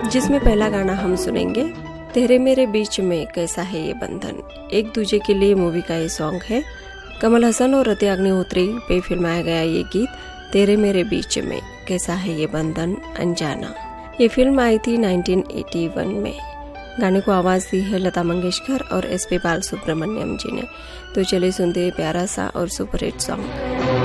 जिसमें पहला गाना हम सुनेंगे तेरे मेरे बीच में कैसा है ये बंधन। एक दूजे के लिए मूवी का ये सॉन्ग है। कमल हसन और रति अग्निहोत्री पे फिल्माया गया ये गीत तेरे मेरे बीच में कैसा है ये बंधन अनजाना। ये फिल्म आई थी 1981 में। गाने को आवाज दी है लता मंगेशकर और SP बालसुब्रमण्यम जी ने। तो चलिए सुनते हैं प्यारा सा और सुपरहिट सॉन्ग।